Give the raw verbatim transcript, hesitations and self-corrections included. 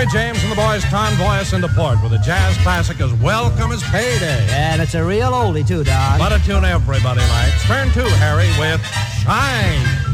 Harry James and the boys convoy us into port with a jazz classic as welcome as payday. Yeah, and it's a real oldie, too, Don. But a tune everybody likes. Turn two, Harry, with Shine.